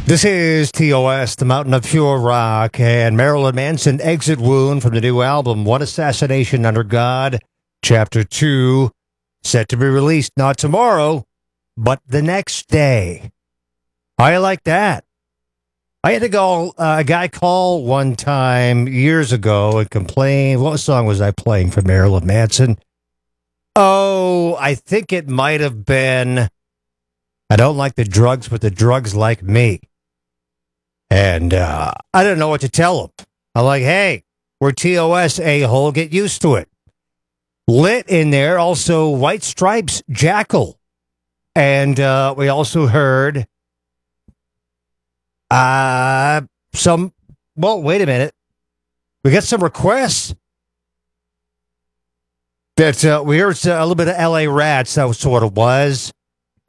This is TOS, the Mountain of Pure Rock, and Marilyn Manson, Exit Wound from the new album, One Assassination Under God, Chapter 2, set to be released not tomorrow, but the next day. I like that. I had to go, a guy call one time years ago and complain. What song was I playing for Marilyn Manson? Oh, I think it might have been I Don't Like the Drugs, but the Drugs Like Me. And I didn't know what to tell him. I'm like, hey, we're TOS, a-hole, get used to it. Lit in there, also White Stripes, Jackal. And we also heard wait a minute. We got some requests. That we heard a little bit of LA Rats, that was what it was.